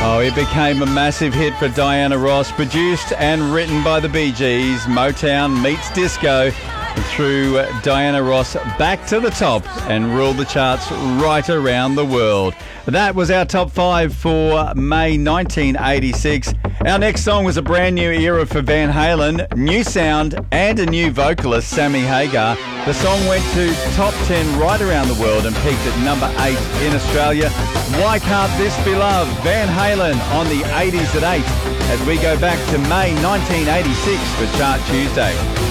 Oh, it became a massive hit for Diana Ross, produced and written by the Bee Gees. Motown meets disco, and threw Diana Ross back to the top and ruled the charts right around the world. That was our top 5 for May 1986. Our next song was a brand new era for Van Halen, new sound and a new vocalist, Sammy Hagar. The song went to top 10 right around the world and peaked at number 8 in Australia. Why Can't This Be Love? Van Halen on the 80s at 8 as we go back to May 1986 for Chart Tuesday.